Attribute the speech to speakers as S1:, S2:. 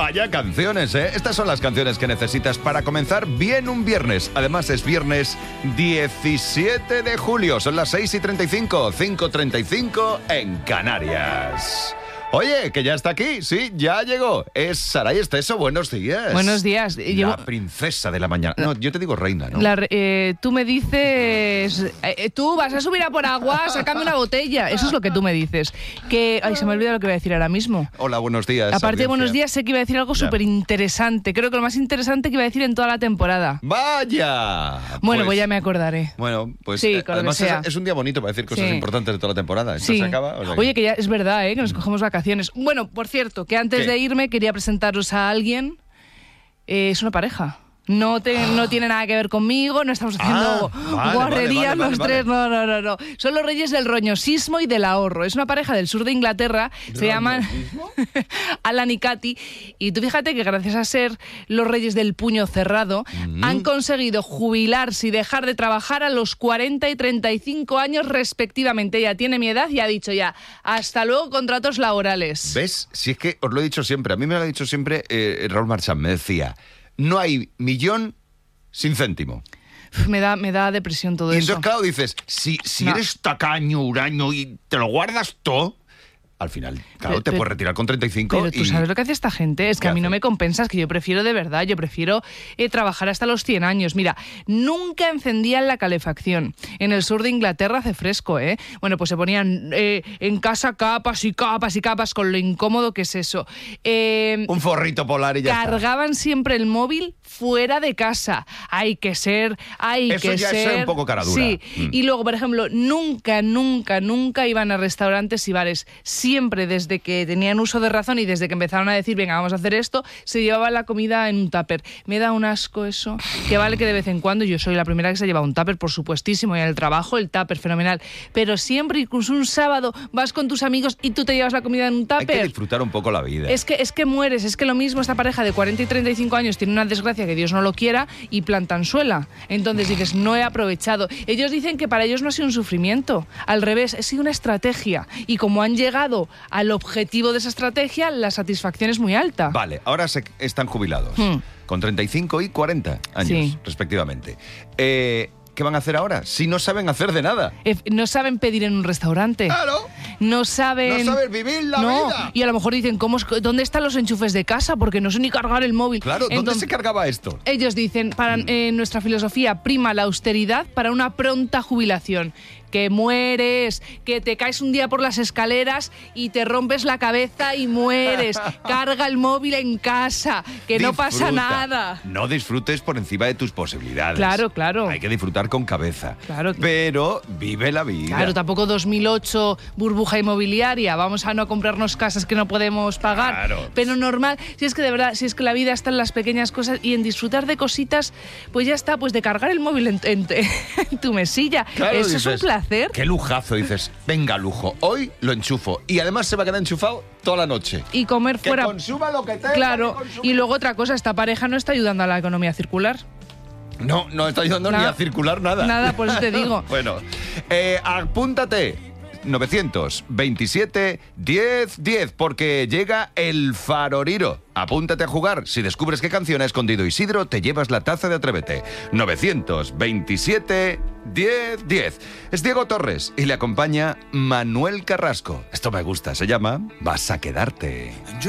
S1: Vaya canciones, ¿eh? Estas son las canciones que necesitas para comenzar bien un viernes. Además es viernes 17 de julio. Son las 6:35, 5:35 en Canarias. Oye, que ya está aquí, sí, ya llegó. Es Saray Esteso, buenos días.
S2: Buenos días.
S1: La princesa de la mañana. No, yo te digo reina, ¿no?
S2: Tú me dices, tú vas a subir a por agua, sácame una botella. Eso es lo que tú me dices. Ay, se me olvida lo que iba a decir ahora mismo.
S1: Hola, buenos días.
S2: Aparte
S1: audiencia.
S2: de buenos días, sé que iba a decir algo súper interesante. Creo que lo más interesante que iba a decir en toda la temporada.
S1: ¡Vaya!
S2: Bueno, pues ya me acordaré.
S1: Bueno, pues
S2: sí,
S1: además es un día bonito para decir cosas importantes de toda la temporada. Esto
S2: sí.
S1: se acaba. O sea
S2: Oye, que ya es verdad, que nos cogemos vacaciones. Bueno, por cierto, que antes de irme quería presentaros a alguien. Es una pareja. No tiene nada que ver conmigo, no estamos haciendo guarrerías los tres, no. Son los reyes del roñosismo y del ahorro. Es una pareja del sur de Inglaterra, se llaman Alan y Katy, y tú fíjate que gracias a ser los reyes del puño cerrado, han conseguido jubilarse y dejar de trabajar a los 40 y 35 años respectivamente. Ella tiene mi edad y ha dicho ya, hasta luego contratos laborales.
S1: ¿Ves? Si es que os lo he dicho siempre, a mí me lo ha dicho siempre Raúl Marchand, me decía... No hay millón sin céntimo.
S2: Me da depresión todo eso.
S1: Y entonces, claro, dices, si eres tacaño, huraño y te lo guardas todo, al final, claro, te puedes retirar con 35.
S2: Pero tú sabes lo que hace esta gente. Es que a mí no me compensa, es que yo prefiero de verdad, trabajar hasta los 100 años. Mira, nunca encendían la calefacción. En el sur de Inglaterra hace fresco, ¿eh? Bueno, pues se ponían en casa capas y capas y capas con lo incómodo que es eso.
S1: Un forrito polar y ya
S2: cargaban
S1: está.
S2: Siempre el móvil fuera de casa. Eso ya es
S1: un poco cara dura.
S2: Sí. Y luego, por ejemplo, nunca iban a restaurantes y bares. Siempre, desde que tenían uso de razón y desde que empezaron a decir, venga, vamos a hacer esto, se llevaba la comida en un tupper. Me da un asco eso. Que vale que de vez en cuando, yo soy la primera que se lleva un tupper, por supuestísimo, y en el trabajo el tupper, fenomenal. Pero siempre, incluso un sábado, vas con tus amigos y tú te llevas la comida en un tupper.
S1: Hay que disfrutar un poco la vida.
S2: Es que mueres, es que lo mismo, esta pareja de 40 y 35 años tiene una desgracia que Dios no lo quiera y plantan suela. Entonces dices, no he aprovechado. Ellos dicen que para ellos no ha sido un sufrimiento. Al revés, ha sido una estrategia. Y como han llegado al objetivo de esa estrategia, la satisfacción es muy alta.
S1: Vale, ahora están jubilados, con 35 y 40 años, respectivamente. ¿Qué van a hacer ahora? Si no saben hacer de nada.
S2: No saben pedir en un restaurante.
S1: ¡Claro!
S2: No saben
S1: vivir la vida.
S2: Y a lo mejor dicen, ¿dónde están los enchufes de casa? Porque no sé ni cargar el móvil.
S1: Claro, ¿dónde se cargaba esto?
S2: Ellos dicen, para nuestra filosofía prima la austeridad para una pronta jubilación. Que mueres, que te caes un día por las escaleras y te rompes la cabeza y mueres. Carga el móvil en casa, que no pasa nada.
S1: No disfrutes por encima de tus posibilidades.
S2: Claro.
S1: Hay que disfrutar con cabeza.
S2: Claro.
S1: Pero vive la vida.
S2: Claro, tampoco 2008, burbuja inmobiliaria, vamos a no comprarnos casas que no podemos pagar.
S1: Claro.
S2: Pero normal, si es que de verdad, si es que la vida está en las pequeñas cosas y en disfrutar de cositas, pues ya está, pues de cargar el móvil en tu mesilla.
S1: Claro,
S2: eso
S1: dices,
S2: es un placer.
S1: Qué lujazo, dices, venga lujo, hoy lo enchufo. Y además se va a quedar enchufado toda la noche.
S2: Y comer fuera.
S1: Que consuma lo que tenga.
S2: Claro, y luego otra cosa, esta pareja no está ayudando a la economía circular.
S1: No está ayudando ni a circular nada.
S2: Nada, por eso te digo.
S1: Bueno, apúntate. 927 10 10, porque llega el Faroriro. Apúntate a jugar. Si descubres qué canción ha escondido Isidro, te llevas la taza de Atrévete. 927 10 10. Es Diego Torres y le acompaña Manuel Carrasco. Esto me gusta, se llama Vas a quedarte.